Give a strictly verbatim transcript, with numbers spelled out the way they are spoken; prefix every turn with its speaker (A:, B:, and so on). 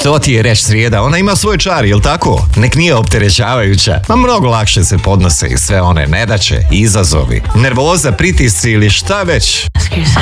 A: Što ti je reći srijeda? Ona ima svoj čar, jel tako? Nek nije opterećavajuća. Ma mnogo lakše se podnose i sve one nedaće, izazovi, nervoza, pritisci ili šta već.